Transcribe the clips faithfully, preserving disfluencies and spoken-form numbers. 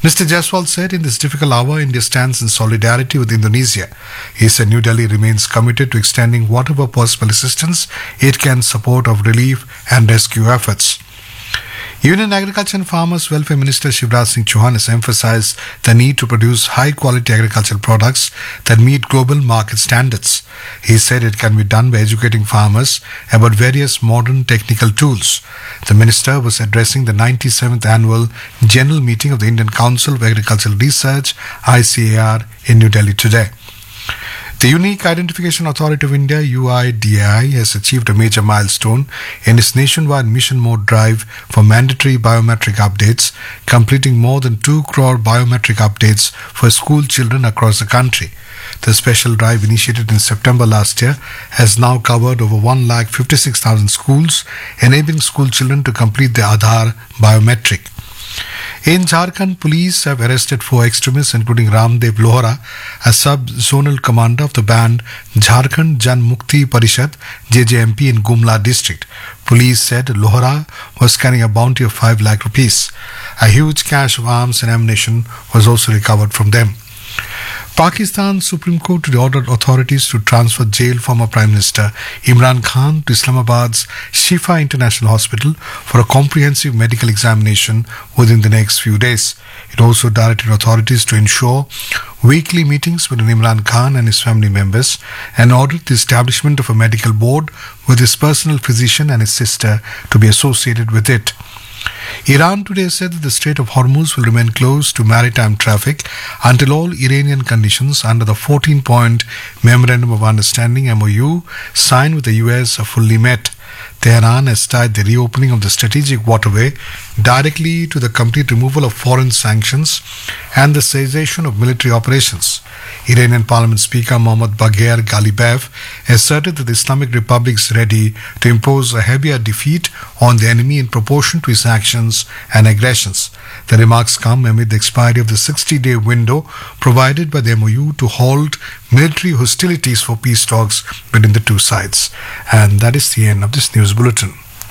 Mister Jaiswal said in this difficult hour, India stands in solidarity with Indonesia. He said New Delhi remains committed to extending whatever possible assistance it can support of relief and rescue efforts. Union Agriculture and Farmers Welfare Minister Shivraj Singh Chauhan has emphasized the need to produce high-quality agricultural products that meet global market standards. He said it can be done by educating farmers about various modern technical tools. The minister was addressing the ninety-seventh Annual General Meeting of the Indian Council of Agricultural Research, I C A R, in New Delhi today. The Unique Identification Authority of India, U I D A I, has achieved a major milestone in its nationwide mission mode drive for mandatory biometric updates, completing more than two crore biometric updates for school children across the country. The special drive, initiated in September last year, has now covered over one lakh fifty-six thousand schools, enabling school children to complete their Aadhaar biometric. In Jharkhand, police have arrested four extremists, including Ramdev Lohra, a sub-zonal commander of the band Jharkhand Jan Mukti Parishad J J M P in Gumla district. Police said Lohra was carrying a bounty of five lakh rupees. A huge cache of arms and ammunition was also recovered from them. Pakistan Supreme Court ordered authorities to transfer jailed former Prime Minister Imran Khan to Islamabad's Shifa International Hospital for a comprehensive medical examination within the next few days. It also directed authorities to ensure weekly meetings between Imran Khan and his family members and ordered the establishment of a medical board with his personal physician and his sister to be associated with it. Iran today said that the Strait of Hormuz will remain closed to maritime traffic until all Iranian conditions under the fourteen-point Memorandum of Understanding M O U signed with the U S are fully met. Tehran has tied the reopening of the strategic waterway directly to the complete removal of foreign sanctions and the cessation of military operations. Iranian Parliament Speaker Mohammad Bagher Ghalibaf asserted that the Islamic Republic is ready to impose a heavier defeat on the enemy in proportion to its actions and aggressions. The remarks come amid the expiry of the sixty-day window provided by the M O U to halt military hostilities for peace talks between the two sides. And that is the end of this news bulletin.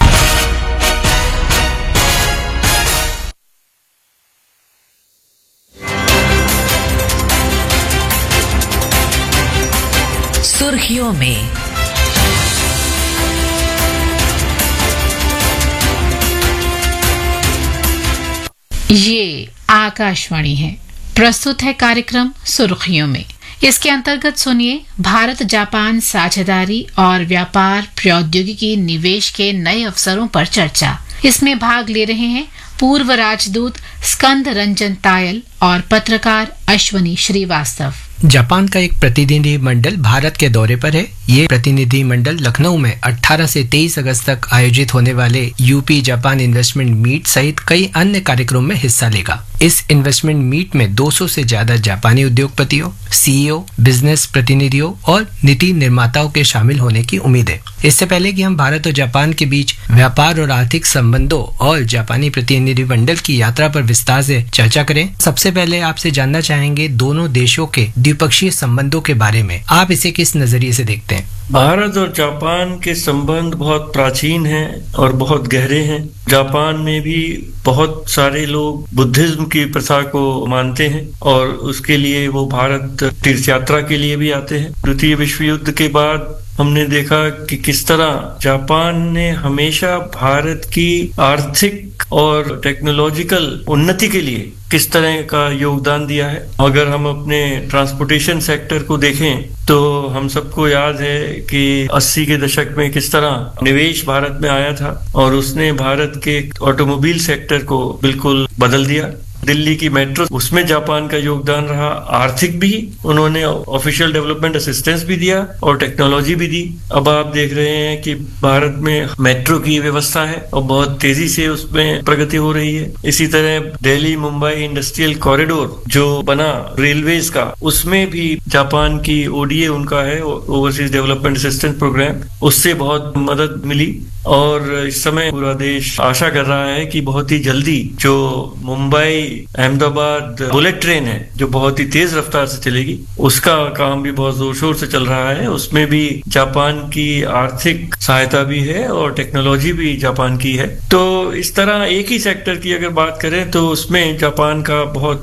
सुर्खियों में ये आकाशवाणी है। प्रस्तुत है कार्यक्रम सुर्खियों में। इसके अंतर्गत सुनिए भारत जापान साझेदारी और व्यापार प्रौद्योगिकी निवेश के नए अवसरों पर चर्चा। इसमें भाग ले रहे हैं पूर्व राजदूत स्कंद रंजन तायल और पत्रकार अश्वनी श्रीवास्तव। जापान का एक प्रतिनिधि मंडल भारत के दौरे पर है। ये प्रतिनिधि मंडल लखनऊ में अठारह से तेईस अगस्त तक आयोजित होने वाले यूपी जापान इन्वेस्टमेंट मीट सहित कई अन्य कार्यक्रमों में हिस्सा लेगा। इस इन्वेस्टमेंट मीट में दो सौ से ज्यादा जापानी उद्योगपतियों, सीईओ, बिजनेस प्रतिनिधियों और नीति निर्माताओं के शामिल होने की उम्मीद है। इससे पहले कि हम भारत और जापान के बीच व्यापार और आर्थिक संबंधों और जापानी प्रतिनिधि मंडल की यात्रा पर विस्तार से चर्चा करें, सबसे पहले आपसे जानना चाहेंगे दोनों देशों के द्विपक्षीय संबंधों के बारे में। आप इसे किस नजरिए से देखते हैं? भारत और जापान के संबंध बहुत प्राचीन हैं और बहुत गहरे हैं। जापान में भी बहुत सारे लोग बुद्धिज्म की प्रथा को मानते हैं और उसके लिए वो भारत तीर्थ यात्रा के लिए भी आते हैं। द्वितीय विश्व युद्ध के बाद हमने देखा कि किस तरह जापान ने हमेशा भारत की आर्थिक और टेक्नोलॉजिकल उन्नति के लिए किस तरह का योगदान दिया है। अगर हम अपने ट्रांसपोर्टेशन सेक्टर को देखें तो हम सबको याद है कि अस्सी के दशक में किस तरह निवेश भारत में आया था और उसने भारत के ऑटोमोबाइल सेक्टर को बिल्कुल बदल दिया। दिल्ली की मेट्रो, उसमें जापान का योगदान रहा। आर्थिक भी उन्होंने ऑफिशियल डेवलपमेंट असिस्टेंस भी दिया और टेक्नोलॉजी भी दी। अब आप देख रहे हैं कि भारत में मेट्रो की व्यवस्था है और बहुत तेजी से उसमें प्रगति हो रही है। इसी तरह दिल्ली मुंबई इंडस्ट्रियल कॉरिडोर जो बना रेलवेज का, उसमें भी जापान की ओडीए उनका है, ओवरसीज डेवलपमेंट असिस्टेंस प्रोग्राम, उससे बहुत मदद मिली। और इस समय पूरा देश आशा कर रहा है कि बहुत ही जल्दी जो मुंबई अहमदाबाद बुलेट ट्रेन है जो बहुत ही तेज रफ्तार से चलेगी, उसका काम भी बहुत जोर शोर से चल रहा है। उसमें भी जापान की आर्थिक सहायता भी है और टेक्नोलॉजी भी जापान की है। तो इस तरह एक ही सेक्टर की अगर बात करें तो उसमें जापान का बहुत